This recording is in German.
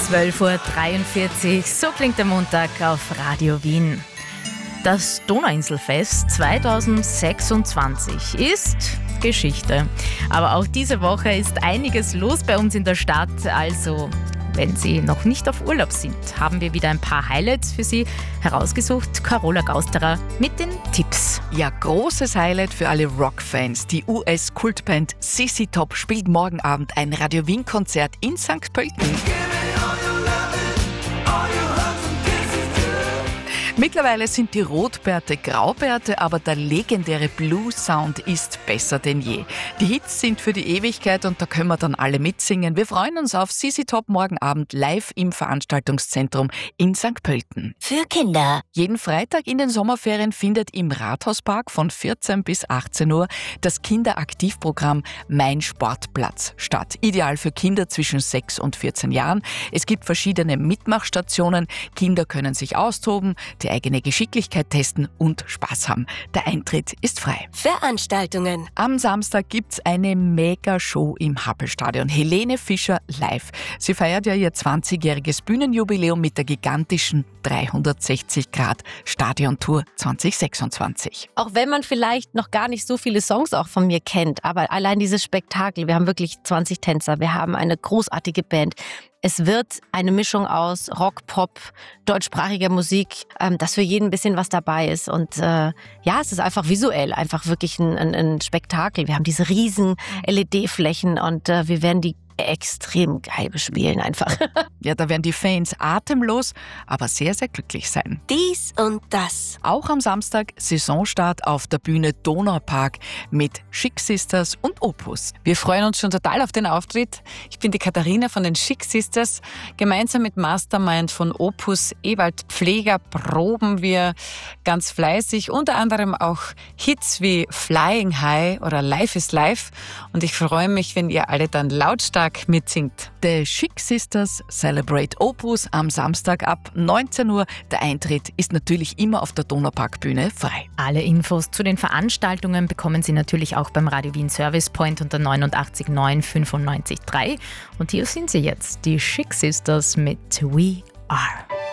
12:43 Uhr, so klingt der Montag auf Radio Wien. Das Donauinselfest 2026 ist Geschichte. Aber auch diese Woche ist einiges los bei uns in der Stadt. Also, wenn Sie noch nicht auf Urlaub sind, haben wir wieder ein paar Highlights für Sie herausgesucht. Carola Gausterer mit den Tipps. Ja, großes Highlight für alle Rockfans. Die US-Kultband ZZ Top spielt morgen Abend ein Radio Wien-Konzert in St. Pölten. Mittlerweile sind die Rotbärte Graubärte, aber der legendäre Blues-Sound ist besser denn je. Die Hits sind für die Ewigkeit und da können wir dann alle mitsingen. Wir freuen uns auf ZZ Top morgen Abend live im Veranstaltungszentrum in St. Pölten. Für Kinder. Jeden Freitag in den Sommerferien findet im Rathauspark von 14 bis 18 Uhr das Kinderaktivprogramm Mein Sportplatz statt. Ideal für Kinder zwischen 6 und 14 Jahren. Es gibt verschiedene Mitmachstationen. Kinder können sich austoben, die eigene Geschicklichkeit testen und Spaß haben. Der Eintritt ist frei. Veranstaltungen. Am Samstag gibt's eine Mega-Show im Happelstadion. Helene Fischer live. Sie feiert ja ihr 20-jähriges Bühnenjubiläum mit der gigantischen 360-Grad-Stadiontour 2026. Auch wenn man vielleicht noch gar nicht so viele Songs auch von mir kennt, aber allein dieses Spektakel, wir haben wirklich 20 Tänzer, wir haben eine großartige Band. Es wird eine Mischung aus Rock, Pop, deutschsprachiger Musik, dass für jeden ein bisschen was dabei ist. Und ja, es ist einfach visuell, einfach wirklich ein Spektakel. Wir haben diese riesen LED-Flächen und wir werden die extrem geil bespielen einfach. Ja, da werden die Fans atemlos, aber sehr, sehr glücklich sein. Dies und das. Auch am Samstag Saisonstart auf der Bühne Donaupark mit Chic Sisters und Opus. Wir freuen uns schon total auf den Auftritt. Ich bin die Katharina von den Chic Sisters. Gemeinsam mit Mastermind von Opus Ewald Pfleger proben wir ganz fleißig. Unter anderem auch Hits wie Flying High oder Life is Life. Und ich freue mich, wenn ihr alle dann lautstark mitsingt. The Chic Sisters Celebrate Opus am Samstag ab 19 Uhr. Der Eintritt ist natürlich immer auf der Donauparkbühne frei. Alle Infos zu den Veranstaltungen bekommen Sie natürlich auch beim Radio Wien Service Point unter 89 9 95 3. Und hier sind sie jetzt, die Chic Sisters mit We Are.